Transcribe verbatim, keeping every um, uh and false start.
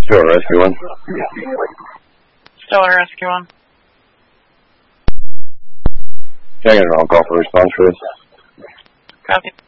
Still Rescue One. Still Rescue One. Can I get an on-call for response for this? Copy.